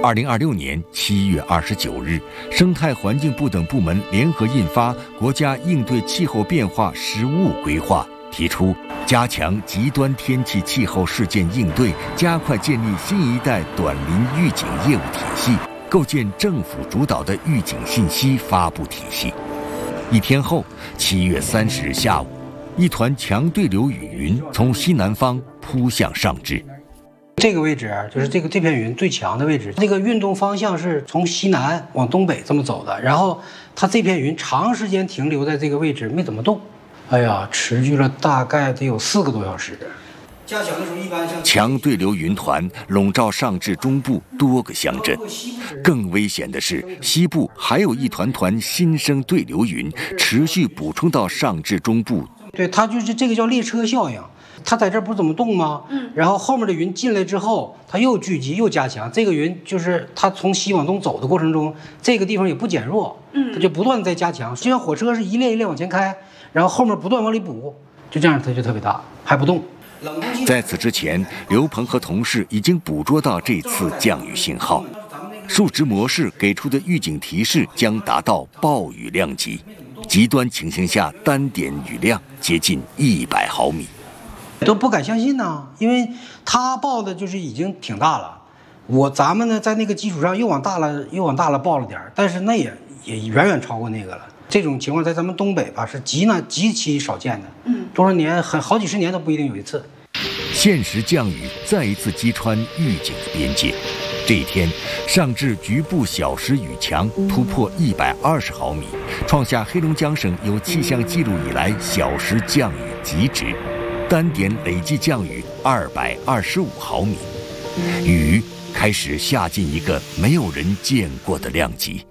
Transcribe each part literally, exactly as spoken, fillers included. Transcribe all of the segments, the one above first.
二零二六年七月二十九日，生态环境部等部门联合印发《国家应对气候变化实务规划》，提出加强极端天气气候事件应对，加快建立新一代短临预警业务体系，构建政府主导的预警信息发布体系。一天后，七月三十日下午，一团强对流雨云从西南方扑向上至。 这个位置就是这个这片云最强的位置，这个运动方向是从西南往东北这么走的，然后它这片云长时间停留在这个位置没怎么动，哎呀，持续了大概得有四个多小时。加强的时候一般像强对流云团笼罩上至中部多个乡镇，更危险的是西部还有一团团新生对流云持续补充到上至中部。 对，它就是这个叫列车效应。它在这儿不是怎么动吗？嗯，然后后面的云进来之后，它又聚集又加强。这个云就是它从西往东走的过程中，这个地方也不减弱，嗯，它就不断在加强，就像火车是一列一列往前开，然后后面不断往里补，就这样它就特别大，还不动。 在此之前，刘鹏和同事已经捕捉到这次降雨信号，数值模式给出的预警提示将达到暴雨量级，极端情形下单点雨量接近一百毫米。 都不敢相信呢，因为他报的就是已经挺大了，我咱们呢在那个基础上又往大了又往大了报了点，但是那也也远远超过那个了。这种情况在咱们东北吧是极难极其少见的，嗯，多少年很好几十年都不一定有一次。 现实降雨再一次击穿预警的边界，这一天上至局部小时雨强突破一百二十毫米，创下黑龙江省有气象记录以来小时降雨极值。单点累计降雨二百二十五毫米，雨开始下进一个没有人见过的量级。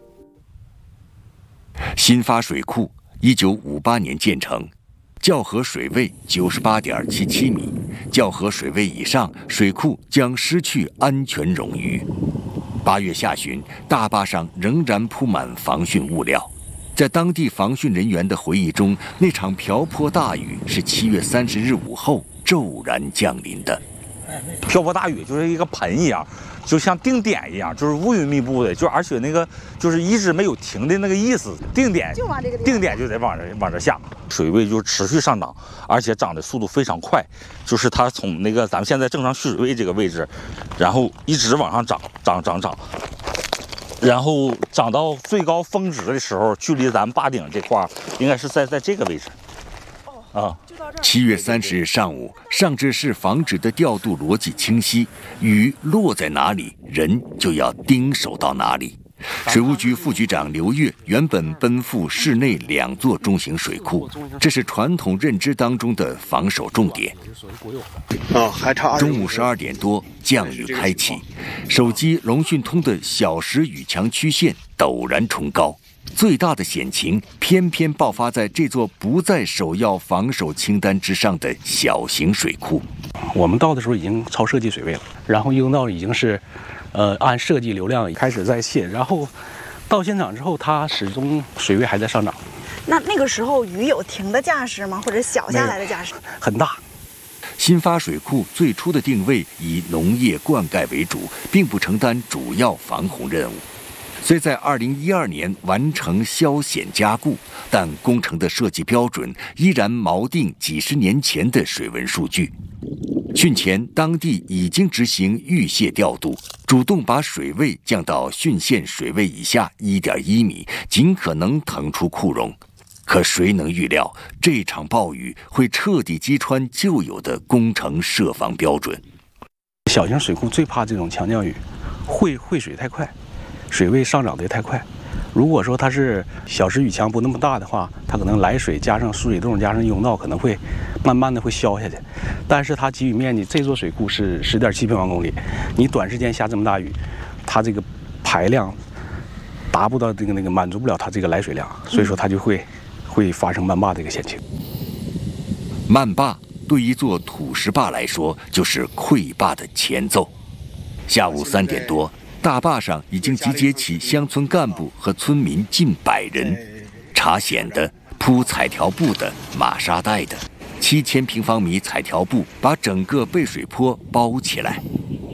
新发水库一九五八年建成，校河水位九十八点七七米，校河水位以上，水库将失去安全冗余。八月下旬，大坝上仍然铺满防汛物料。在当地防汛人员的回忆中，那场瓢泼大雨是七月三十日午后骤然降临的。 瓢泼大雨就是一个盆一样，就像定点一样，就是乌云密布的，就而且那个就是一直没有停的那个意思。定点就往这个定点就得往这往这下，水位就持续上涨，而且涨的速度非常快，就是它从那个咱们现在正常蓄水位这个位置，然后一直往上涨，涨涨涨。然后涨到最高峰值的时候，距离咱们坝顶这块应该是在在这个位置。啊， 七月三十日上午，上至市防指的调度逻辑清晰，雨落在哪里，人就要盯守到哪里。水务局副局长刘跃原本奔赴市内两座中型水库，这是传统认知当中的防守重点。 啊，还差中午十二点多，降雨开启，手机龙讯通的小时雨强曲线陡然冲高，最大的险情偏偏爆发在这座不在首要防守清单之上的小型水库。 我们到的时候已经超设计水位了，然后应到已经是。呃，按设计流量开始在泄，然后到现场之后，它始终水位还在上涨。 那那个时候雨有停的架势吗？或者小下来的架势？ 很大。 新发水库最初的定位以农业灌溉为主，并不承担主要防洪任务。虽在二零一二年完成消险加固，但工程的设计标准依然锚定几十年前的水文数据。汛前，当地已经执行预泄调度，主动把水位降到汛线水位以下 一点一米，尽可能腾出库容。可谁能预料这场暴雨会彻底击穿旧有的工程设防标准？ 小型水库最怕这种强降雨，汇汇水太快，水位上涨得太快。如果说它是小时雨强不那么大的话，它可能来水加上疏水洞加上甬道可能会慢慢的会消下去。但是它给予面积，这座水库是十点七平方公里，你短时间下这么大雨，它这个排量达不到这个那个满足不了它这个来水量，所以说它就会会发生漫坝这个险情。 漫坝对一座土石坝来说就是溃坝的前奏。下午三点多，大坝上已经集结起乡村干部和村民近百人，查险的、铺彩条布的、码沙袋的，七千平方米彩条布把整个背水坡包起来。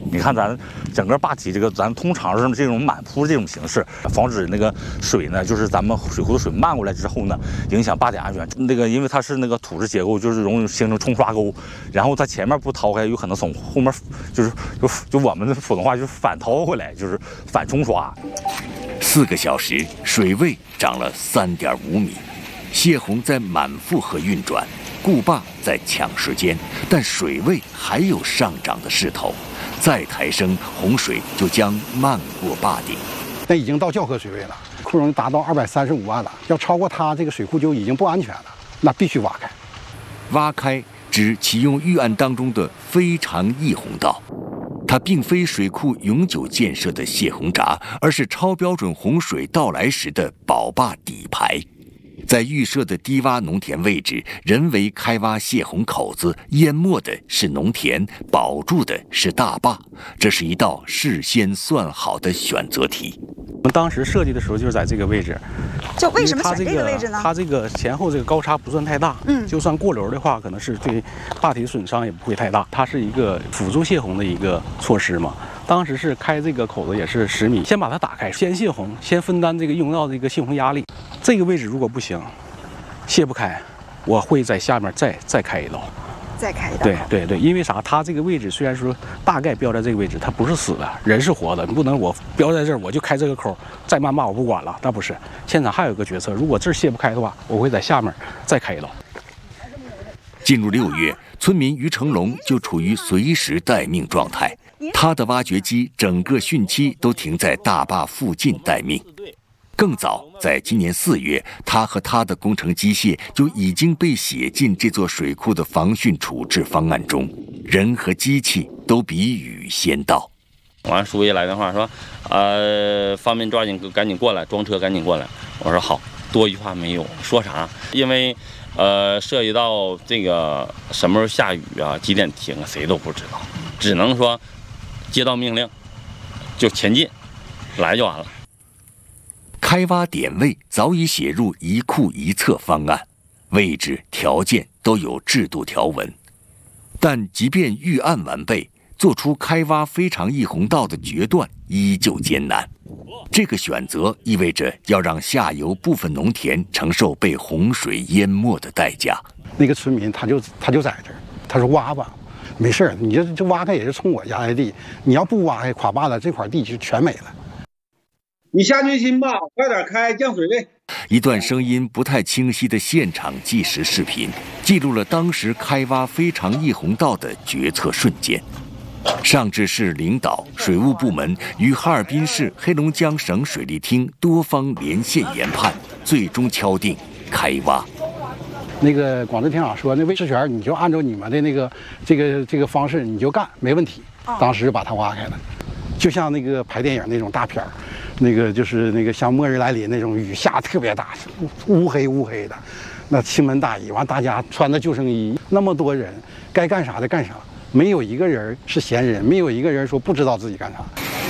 你看咱整个坝体这个，咱通常是这种满铺这种形式，防止那个水呢，就是咱们水库的水漫过来之后呢，影响坝体安全。那个因为它是那个土质结构，就是容易形成冲刷沟，然后它前面不掏开，有可能从后面就是就就我们的普通话就是反掏回来，就是反冲刷。 四个小时，水位涨了三点五米，泄洪在满负荷运转。固坝在抢时间，但水位还有上涨的势头，再抬升，洪水就将漫过坝顶。 那已经到教科水位了，库容达到二百三十五万了，要超过它，这个水库就已经不安全了，那必须挖开。 挖开指启用预案当中的非常溢洪道，它并非水库永久建设的泄洪闸，而是超标准洪水到来时的保坝底排。在预设的低洼农田位置，人为开挖泄洪口子，淹没的是农田，保住的是大坝。这是一道事先算好的选择题。 我们当时设计的时候就是在这个位置， 就为什么选这个位置呢？ 它这个前后这个高差不算太大， 嗯， 就算过流的话，可能是对坝体损伤也不会太大。它是一个辅助泄洪的一个措施嘛。当时是开这个口子也是十米，先把它打开，先泄洪，先分担这个用到这个泄洪压力。这个位置如果不行，泄不开，我会在下面再再开一道。 再开一道。 对对对，因为啥？它这个位置虽然说大概标在这个位置，它不是死的，人是活的，你不能我标在这儿我就开这个口，再谩骂我不管了，那不是。现场还有一个决策，如果这儿泄不开的话，我会在下面再开一道。 进入六月，村民于成龙就处于随时待命状态。他的挖掘机整个汛期都停在大坝附近待命。更早，在今年四月，他和他的工程机械就已经被写进这座水库的防汛处置方案中，人和机器都比雨先到。 完，书记来电话说，呃，方便抓紧赶紧过来，装车赶紧过来。我说好，多一句话没有，说啥？因为，呃，涉及到这个什么时候下雨啊，几点停啊，谁都不知道，只能说接到命令就前进，来就完了。 开挖点位早已写入一库一策方案，位置条件都有制度条文，但即便预案完备，做出开挖非常溢洪道的决断依旧艰难。这个选择意味着要让下游部分农田承受被洪水淹没的代价。 那个村民他就他就在这儿，他说挖吧，没事儿，你这这挖开也是冲我家的地，你要不挖开垮坝了，这块地就全没了。 你下决心吧，快点开，降水位。 一段声音不太清晰的现场纪实视频，记录了当时开挖非常溢洪道的决策瞬间。上至市领导、水务部门与哈尔滨市、黑龙江省水利厅多方连线研判，最终敲定开挖。 那个广治厅长说，那魏世全你就按照你们的那个这个这个方式你就干，没问题。当时把它挖开了，就像那个拍电影那种大片儿。那个就是那个像末日来临那种雨下特别大，乌黑乌黑的，那青门大雨完，大家穿的救生衣，那么多人，该干啥的干啥，没有一个人是闲人，没有一个人说不知道自己干啥。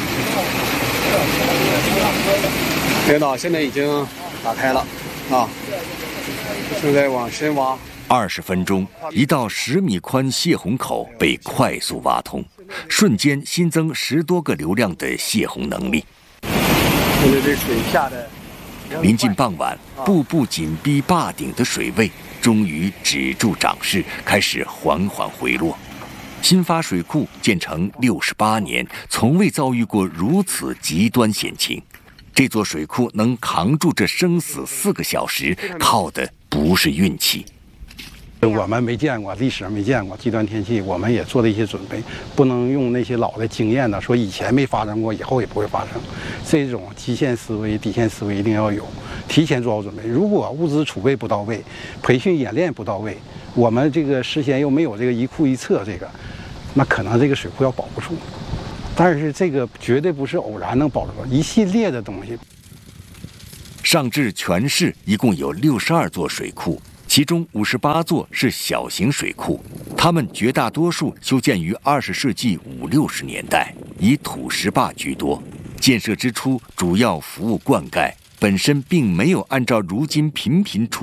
领导现在已经打开了啊，正在往深挖。 二十分钟，一道十米宽泄洪口被快速挖通，瞬间新增十多个流量的泄洪能力。 现在这水下的， 临近傍晚，步步紧逼坝顶的水位终于止住涨势，开始缓缓回落。新发水库建成六十八年，从未遭遇过如此极端险情。这座水库能扛住这生死四个小时，靠的不是运气。 我们没见过，历史上没见过极端天气，我们也做了一些准备，不能用那些老的经验呢，说以前没发生过，以后也不会发生。这种基线思维、底线思维一定要有，提前做好准备。如果物资储备不到位，培训演练不到位，我们这个事先又没有这个一库一策，这个，那可能这个水库要保不住。但是这个绝对不是偶然能保住，一系列的东西。 上至全市一共有六十二座水库。其中五十八座是小型水库，它们绝大多数修建于二十世纪五六十年代，以土石坝居多。建设之初主要服务灌溉，本身并没有按照如今频频出